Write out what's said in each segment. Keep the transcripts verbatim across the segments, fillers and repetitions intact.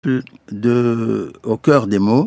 de Au cœur des mots.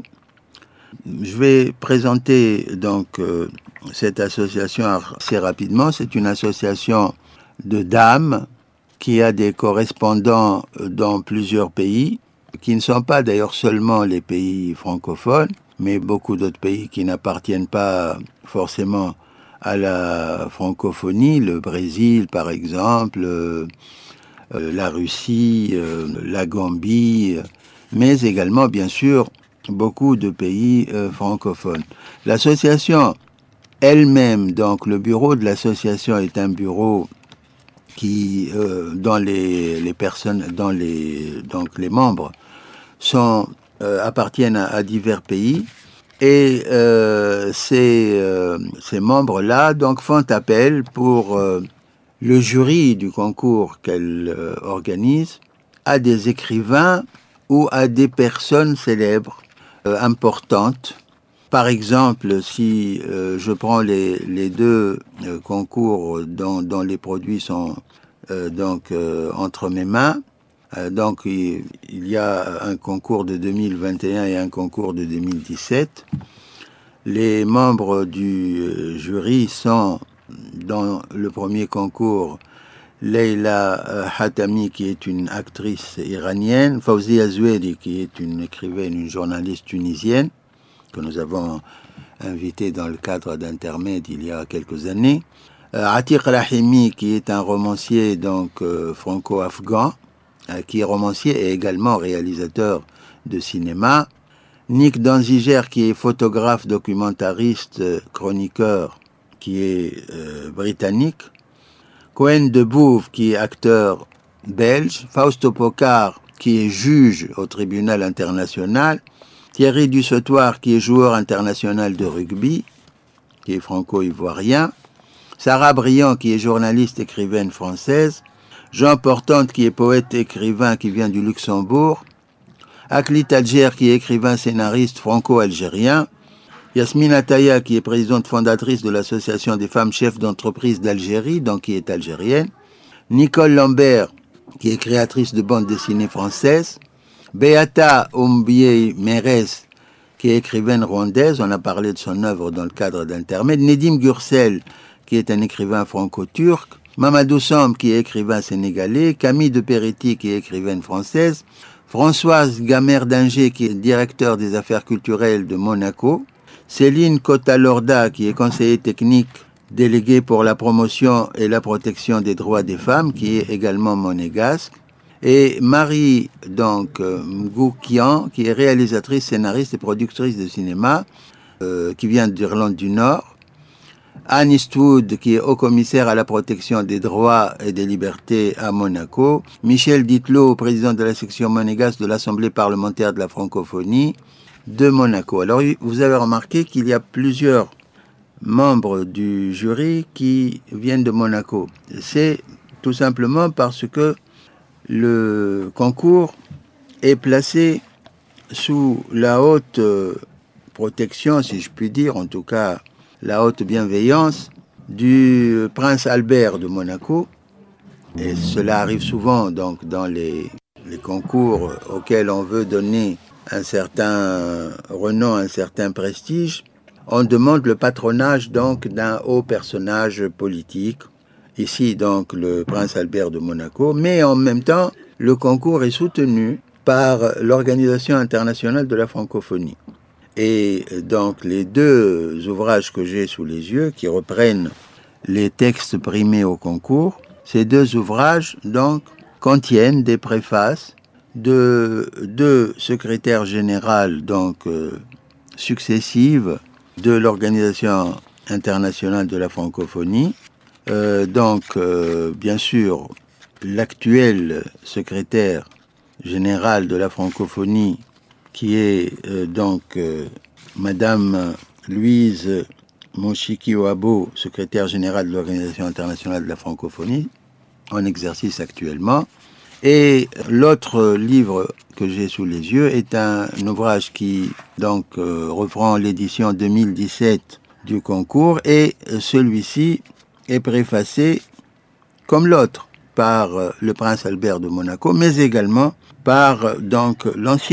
Je vais présenter donc euh, cette association assez rapidement. C'est une association de dames qui a des correspondants dans plusieurs pays, qui ne sont pas d'ailleurs seulement les pays francophones, mais beaucoup d'autres pays qui n'appartiennent pas forcément à la francophonie, le Brésil par exemple, euh, euh, la Russie, euh, la Gambie, mais également bien sûr beaucoup de pays euh, francophones. L'association elle-même, donc le bureau de l'association est un bureau qui, euh, dans les, les personnes, dans les, donc les membres, sont, euh, appartiennent à, à divers pays. Et euh, ces, euh, ces membres-là donc font appel pour euh, le jury du concours qu'elle euh, organise à des écrivains ou à des personnes célèbres, euh, importantes. Par exemple, si euh, je prends les, les deux euh, concours dont, dont les produits sont euh, donc euh, entre mes mains, euh, donc il, il y a un concours de deux mille vingt et un et un concours de deux mille dix-sept. Les membres du euh, jury sont, dans le premier concours, Leila euh, Hatami, qui est une actrice iranienne, Fawzia Zoueri, qui est une écrivaine, une journaliste tunisienne, que nous avons invitée dans le cadre d'Intermède il y a quelques années, euh, Atiq Rahimi, qui est un romancier donc euh, franco-afghan, euh, qui est romancier et également réalisateur de cinéma, Nick Danziger, qui est photographe, documentariste, chroniqueur, qui est euh, britannique, Cohen de Bouve, qui est acteur belge, Fausto Pocard, qui est juge au tribunal international, Thierry Dussautoir, qui est joueur international de rugby, qui est franco-ivoirien, Sarah Briand, qui est journaliste écrivaine française, Jean Portante, qui est poète écrivain qui vient du Luxembourg, Aklit Adjer, qui est écrivain scénariste franco-algérien, Yasmine Ataya, qui est présidente fondatrice de l'Association des femmes chefs d'entreprise d'Algérie, donc qui est algérienne, Nicole Lambert, qui est créatrice de bande dessinée française, Beata Ombie Merez, qui est écrivaine rwandaise, on a parlé de son œuvre dans le cadre d'Intermède, Nedim Gürsel, qui est un écrivain franco-turc, Mamadou Samb, qui est écrivain sénégalais, Camille de Peretti, qui est écrivaine française, Françoise Gamer-Dinger, qui est directeur des affaires culturelles de Monaco, Céline Cotalorda, qui est conseiller technique déléguée pour la promotion et la protection des droits des femmes, qui est également monégasque, et Marie donc Mgoukian, qui est réalisatrice, scénariste et productrice de cinéma, euh, qui vient d'Irlande du Nord, Anne Eastwood, qui est haut-commissaire à la protection des droits et des libertés à Monaco, Michel Ditlot, président de la section monégasque de l'Assemblée parlementaire de la francophonie de Monaco. Alors, vous avez remarqué qu'il y a plusieurs membres du jury qui viennent de Monaco. C'est tout simplement parce que le concours est placé sous la haute protection, si je puis dire, en tout cas la haute bienveillance du prince Albert de Monaco. Et cela arrive souvent donc dans les, les concours auxquels on veut donner un certain renom, un certain prestige. On demande le patronage donc d'un haut personnage politique. Ici donc le prince Albert de Monaco, mais en même temps le concours est soutenu par l'Organisation internationale de la francophonie. Et donc les deux ouvrages que j'ai sous les yeux, qui reprennent les textes primés au concours, ces deux ouvrages donc contiennent des préfaces de deux secrétaires générales donc euh, successives de l'Organisation internationale de la francophonie. Euh, donc euh, bien sûr l'actuel secrétaire général de la francophonie, qui est euh, donc euh, Madame Louise Monchiki-Oabo, secrétaire générale de l'Organisation internationale de la francophonie, en exercice actuellement. Et l'autre livre que j'ai sous les yeux est un, un ouvrage qui donc euh, reprend l'édition deux mille dix-sept du concours, et celui-ci est préfacé comme l'autre par euh, le prince Albert de Monaco, mais également par donc l'ancien